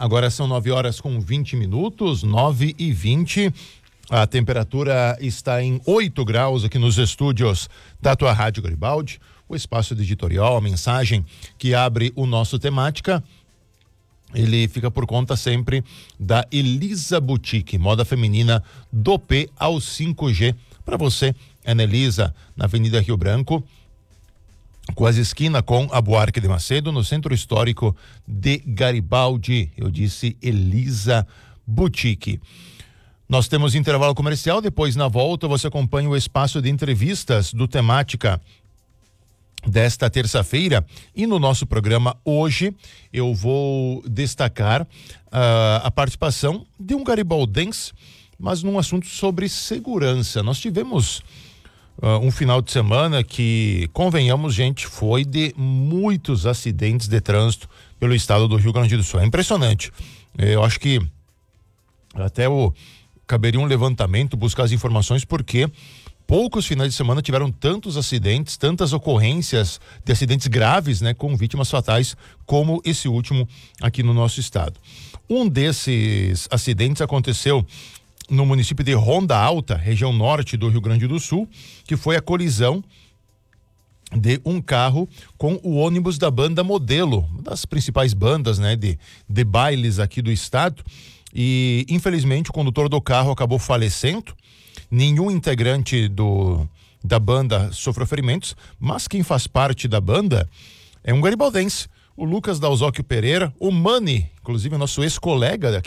Agora são 9h20, 9h20. A temperatura está em 8 graus aqui nos estúdios da tua Rádio Garibaldi. O espaço editorial, a mensagem que abre o nosso Temática, ele fica por conta sempre da Elisa Boutique, moda feminina do P ao 5G. Para você, é na Elisa, na Avenida Rio Branco, quase esquina com a Buarque de Macedo, no centro histórico de Garibaldi. Eu disse Elisa Boutique. Nós temos intervalo comercial, depois na volta você acompanha o espaço de entrevistas do Temática desta terça-feira, e no nosso programa hoje eu vou destacar a participação de um garibaldense, mas num assunto sobre segurança. Nós tivemos um final de semana que, convenhamos, gente, foi de muitos acidentes de trânsito pelo estado do Rio Grande do Sul. É impressionante. Eu acho que até caberia um levantamento, buscar as informações, porque poucos finais de semana tiveram tantos acidentes, tantas ocorrências de acidentes graves, né, com vítimas fatais, como esse último aqui no nosso estado. Um desses acidentes aconteceu no município de Ronda Alta, região norte do Rio Grande do Sul, que foi a colisão de um carro com o ônibus da banda Modelo, uma das principais bandas, né, de bailes aqui do estado. E infelizmente o condutor do carro acabou falecendo. Nenhum integrante da banda sofreu ferimentos, mas quem faz parte da banda é um garibaldense, o Lucas Dalzóquio Pereira, o Mani, inclusive nosso ex-colega